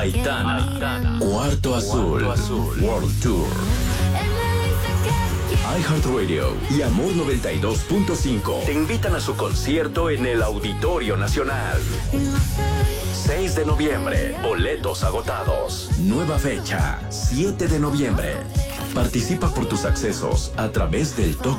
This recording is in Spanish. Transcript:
Aitana, Cuarto Azul, World Tour. iHeartRadio y Amor 92.5 te invitan a su concierto en el Auditorio Nacional. 6 de noviembre, boletos agotados. Nueva fecha, 7 de noviembre. Participa por tus accesos a través del toque